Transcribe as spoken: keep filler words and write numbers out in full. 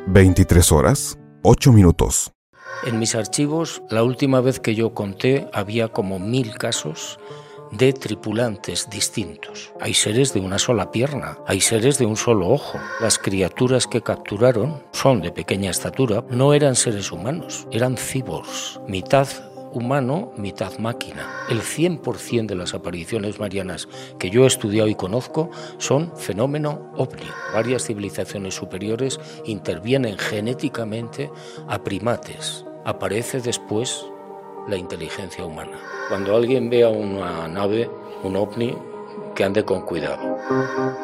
veintitrés horas, ocho minutos. En mis archivos, la última vez que yo conté, había como mil casos de tripulantes distintos. Hay seres de una sola pierna, hay seres de un solo ojo. Las criaturas que capturaron son de pequeña estatura, no eran seres humanos, eran cyborgs, mitad humano, mitad máquina. El cien por ciento de las apariciones marianas que yo he estudiado y conozco son fenómeno ovni. Varias civilizaciones superiores intervienen genéticamente a primates. Aparece después la inteligencia humana. Cuando alguien vea una nave, un ovni, que ande con cuidado.